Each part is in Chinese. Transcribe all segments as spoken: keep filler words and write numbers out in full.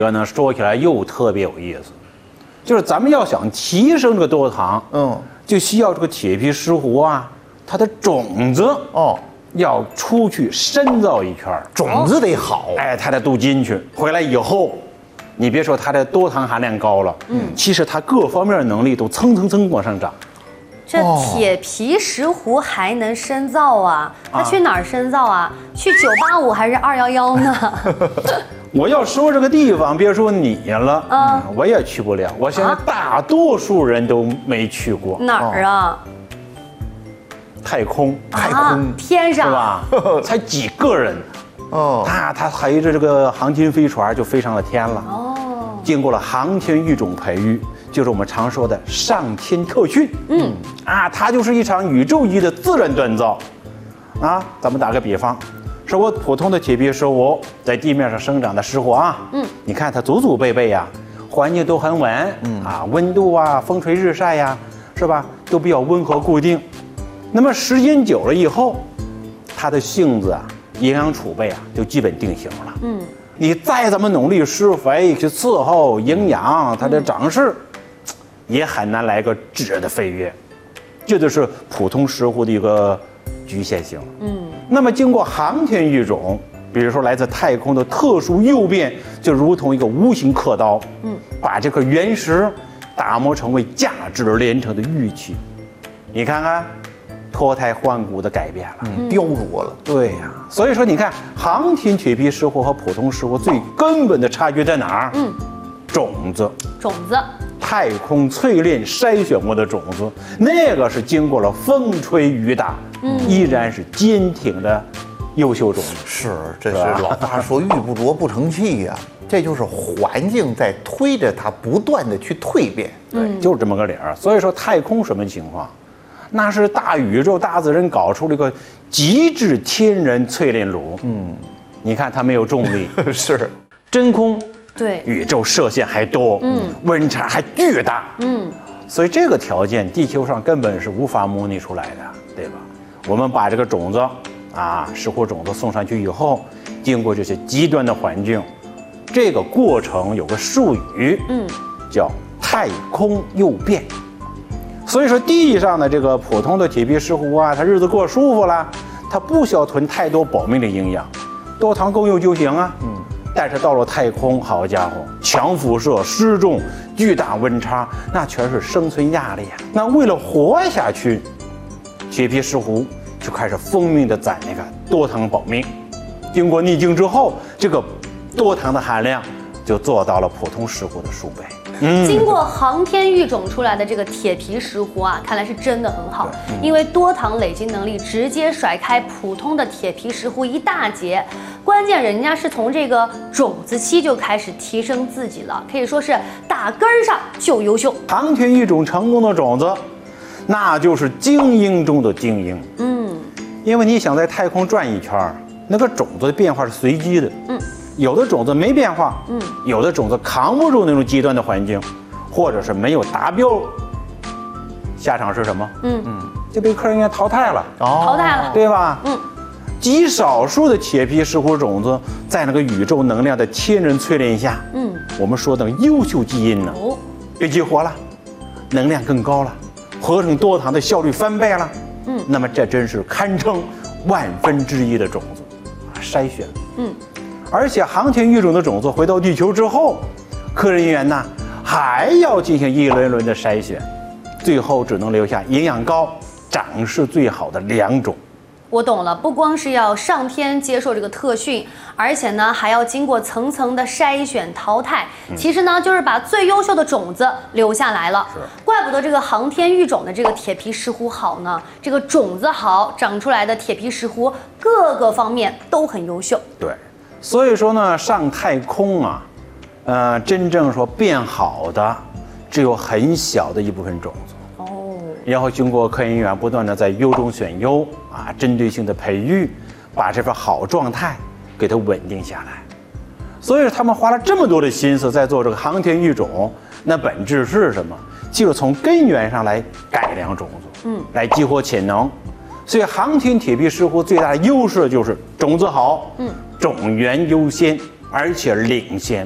这个呢说起来又特别有意思，就是咱们要想提升这个多糖，嗯，就需要这个铁皮石斛啊，它的种子哦要出去深造一圈， 种子得好， 哎，它得镀进去，回来以后。你别说它的多糖含量高了，嗯，其实它各方面的能力都蹭蹭蹭往上涨。 这铁皮石斛还能深造啊？它去哪儿深造啊？去九八五还是二幺幺呢？ 我要说这个地方，别说你了，嗯，我也去不了。我现在大多数人都没去过。 哪儿啊？ 太空， 太空， 天上是吧？才几个人。哦，他他陪着这个航天飞船就飞上了天了。哦，经过了航天育种培育，就是我们常说的上天特训。嗯，啊，它就是一场宇宙级的自然锻造。啊，咱们打个比方，说我普通的铁皮石斛在地面上生长的石斛啊，嗯，你看它祖祖辈辈呀，环境都很稳，嗯啊，温度啊，风吹日晒呀，是吧，都比较温和固定。那么时间久了以后，它的性子啊。营养储备啊，就基本定型了。嗯，你再怎么努力施肥去伺候营养，它的长势，嗯、也很难来个质的飞跃，这就是普通石斛的一个局限性了。嗯，那么经过航天育种，比如说来自太空的特殊诱变，就如同一个无形刻刀，嗯，把这颗原石打磨成为价值连城的玉器。你看看。脱胎换骨的改变了， 嗯、雕琢了。 对呀、啊，所以说你看，航天铁皮石斛和普通石斛最根本的差距在哪儿？嗯，种子。 种子。 太空淬炼筛选过的种子，那个是经过了风吹雨打，嗯，依然是坚挺的优秀种子。 是，这是老话说“玉不琢不成器”呀。这就是环境在推着它不断的去蜕变。 对，嗯、就是这么个理儿。所以说，太空什么情况？那是大宇宙、大自然搞出了一个极致天然淬炼炉。嗯，你看它没有重力， 是真空， 对， 宇宙射线还多，嗯，温差还巨大，嗯，所以这个条件地球上根本是无法模拟出来的，对吧？我们把这个种子啊，石斛种子送上去以后，经过这些极端的环境，这个过程有个术语，嗯，叫太空诱变。所以说，地上的这个普通的铁皮石斛啊，它日子过舒服了，它不需要囤太多保命的营养，多糖够用就行啊。嗯。但是到了太空，好家伙，强辐射、失重、巨大温差，那全是生存压力啊。那为了活下去，铁皮石斛就开始疯命的攒那个多糖保命。经过逆境之后，这个多糖的含量就做到了普通石斛的数倍。 嗯，经过航天育种出来的这个铁皮石斛啊，看来是真的很好，嗯、因为多糖累积能力直接甩开普通的铁皮石斛一大截。关键人家是从这个种子期就开始提升自己了，可以说是打根儿上就优秀。 航天育种成功的种子，那就是精英中的精英。嗯，因为你想在太空转一圈，那个种子的变化是随机的。嗯。有的种子没变化，嗯，有的种子扛不住那种极端的环境，或者是没有达标，下场是什么？嗯嗯，就被科研员淘汰了， 哦、淘汰了， 对吧？嗯，极少数的铁皮石斛种子在那个宇宙能量的天然淬炼下，嗯，我们说的优秀基因呢，哦，被激活了，能量更高了，合成多糖的效率翻倍了，嗯，那么这真是堪称万分之一的种子，筛选，嗯。而且航天育种的种子回到地球之后，科研人员呢还要进行一轮轮的筛选，最后只能留下营养高、长势最好的两种。 我懂了，不光是要上天接受这个特训，而且呢还要经过层层的筛选淘汰。嗯、其实呢就是把最优秀的种子留下来了。是，怪不得这个航天育种的这个铁皮石斛好呢，这个种子好，长出来的铁皮石斛各个方面都很优秀。 对。所以说呢，上太空啊，呃，真正说变好的，只有很小的一部分种子。哦。然后经过科研员不断的在优中选优啊，针对性的培育，把这份好状态给它稳定下来。所以他们花了这么多的心思在做这个航天育种，那本质是什么？就是从根源上来改良种子，嗯，来激活潜能。所以航天铁皮石斛最大的优势就是种子好，嗯。种源优先，而且领先，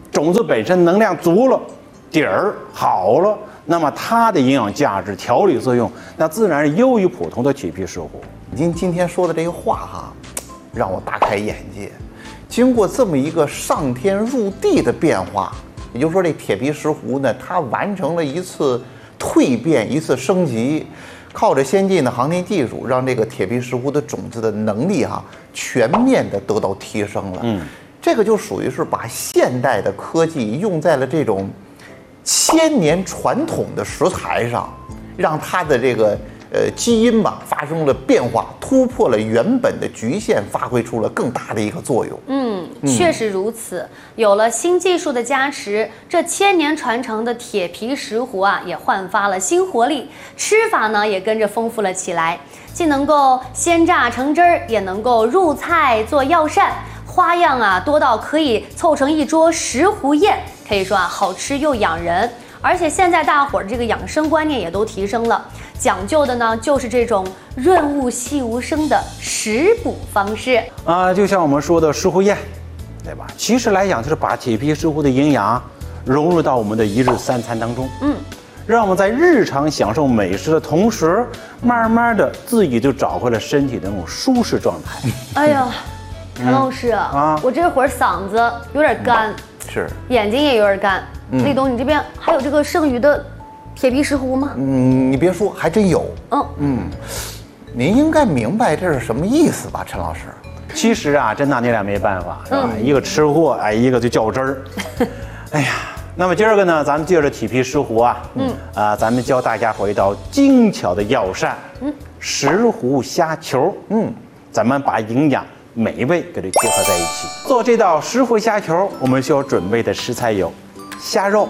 种子本身能量足了，底儿好了，那么它的营养价值、调理作用，那自然是优于普通的铁皮石斛。 您今天说的这个话哈，让我大开眼界。经过这么一个上天入地的变化，也就是说，这铁皮石斛呢，它完成了一次蜕变，一次升级。靠着先进的航天技术，让这个铁皮石斛的种子的能力哈、啊，全面的得到提升了。嗯，这个就属于是把现代的科技用在了这种千年传统的食材上，让它的这个呃基因吧发生了变化，突破了原本的局限，发挥出了更大的一个作用。 嗯，确实如此。有了新技术的加持，这千年传承的铁皮石斛啊，也焕发了新活力，吃法呢也跟着丰富了起来，既能够鲜榨成汁儿，也能够入菜做药膳，花样啊多到可以凑成一桌石斛宴，可以说啊好吃又养人。而且现在大伙儿这个养生观念也都提升了，讲究的呢就是这种润物细无声的食补方式啊，就像我们说的石斛宴，对吧？其实来讲就是把铁皮石斛的营养融入到我们的一日三餐当中，嗯，让我们在日常享受美食的同时，慢慢的自己就找回了身体的那种舒适状态。 哎呀，陈老师、嗯、啊，我这会儿嗓子有点干， 是， 眼睛也有点干。立冬，你这边还有这个剩余的铁皮石斛吗？ 嗯，你别说，还真有。嗯嗯，您应该明白这是什么意思吧，陈老师？ 其实啊，真拿你俩没办法，是吧？嗯、一个吃货，哎，一个就较真儿。哎呀，那么今儿个呢，咱们借着铁皮石斛啊，嗯啊、呃，咱们教大家伙一道精巧的药膳，嗯，石斛虾球，嗯，咱们把营养、美味给它结合在一起。做这道石斛虾球，我们需要准备的食材有。虾肉、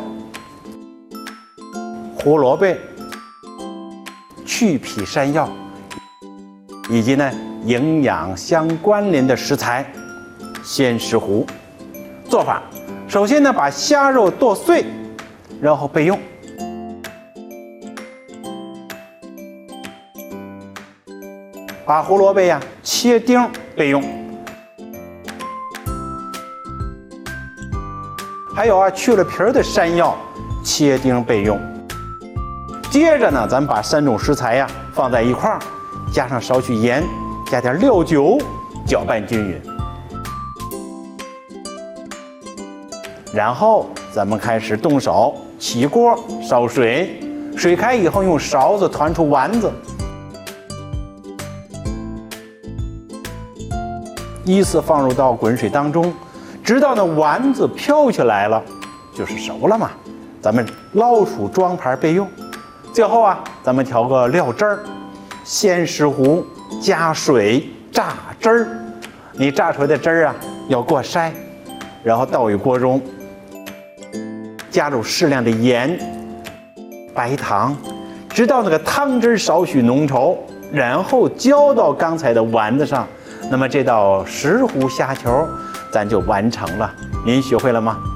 胡萝卜、去皮山药，以及呢营养相关联的食材鲜石斛。做法：首先呢把虾肉剁碎，然后备用。把胡萝卜呀切丁备用。还有啊，去了皮儿的山药，切丁备用。接着呢，咱们把三种食材呀放在一块儿，加上少许盐，加点料酒，搅拌均匀。然后咱们开始动手，起锅烧水，水开以后用勺子团出丸子，依次放入到滚水当中。直到那丸子飘起来了，就是熟了嘛。咱们捞出装盘备用。最后啊，咱们调个料汁儿，鲜石斛加水榨汁儿。你榨出来的汁儿啊，要过筛，然后倒入锅中，加入适量的盐、白糖，直到那个汤汁少许浓稠，然后浇到刚才的丸子上。那么这道石斛虾球咱就完成了，您学会了吗？